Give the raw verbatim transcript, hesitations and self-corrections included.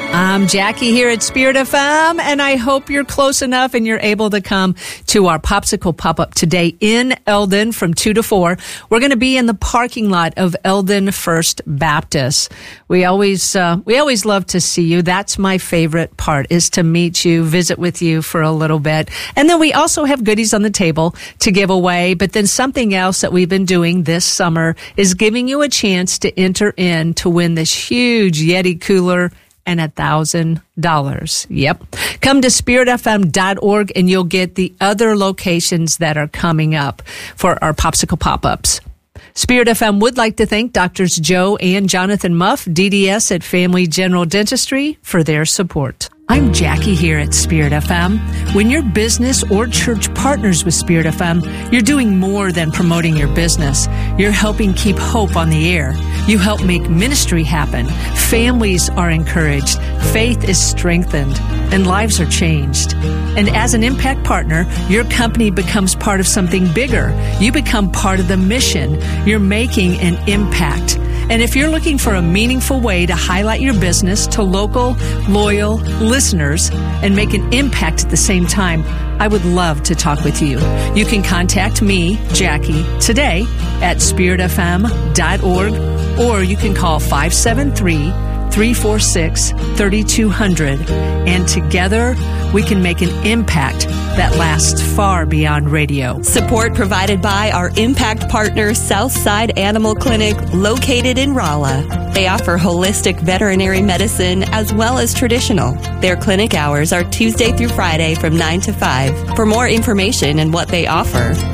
I'm Jackie here at Spirit F M, and I hope you're close enough and you're able to come to our Popsicle Pop-Up today in Eldon from two to four. We're going to be in the parking lot of Eldon First Baptist. We always, uh, we always love to see you. That's my favorite part, is to meet you, visit with you for a little bit. And then we also have goodies on the table to give away. But then something else that we've been doing this summer is giving you a chance to enter in to win this huge Yeti cooler and a thousand dollars. Yep. Come to spirit f m dot org and you'll get the other locations that are coming up for our Popsicle Pop-Ups. Spirit F M would like to thank Doctors Joe and Jonathan Muff, D D S at Family General Dentistry, for their support. I'm Jackie here at Spirit F M. When your business or church partners with Spirit F M, you're doing more than promoting your business. You're helping keep hope on the air. You help make ministry happen. Families are encouraged. Faith is strengthened. And lives are changed. And as an impact partner, your company becomes part of something bigger. You become part of the mission. You're making an impact. And if you're looking for a meaningful way to highlight your business to local, loyal listeners and make an impact at the same time, I would love to talk with you. You can contact me, Jackie, today at spirit f m dot org, or you can call five seven three, three four six, three two zero zero, and together we can make an impact that lasts far beyond radio. Support provided by our impact partner, Southside Animal Clinic, located in Rolla. They offer holistic veterinary medicine as well as traditional. Their clinic hours are Tuesday through Friday from nine to five. For more information and what they offer,